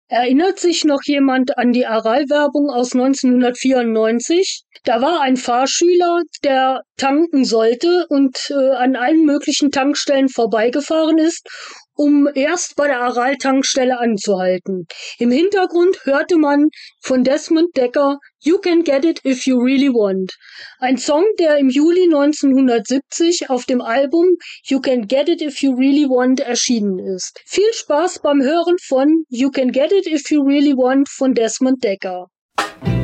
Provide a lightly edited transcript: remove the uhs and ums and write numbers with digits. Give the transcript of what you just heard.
Erinnert sich noch jemand an die Aral-Werbung aus 1994? Da war ein Fahrschüler, der tanken sollte und an allen möglichen Tankstellen vorbeigefahren ist, um erst bei der Aral-Tankstelle anzuhalten. Im Hintergrund hörte man von Desmond Dekker "You Can Get It If You Really Want", ein Song, der im Juli 1970 auf dem Album "You Can Get It If You Really Want" erschienen ist. Viel Spaß beim Hören von "You Can Get It If You Really Want" von Desmond Dekker.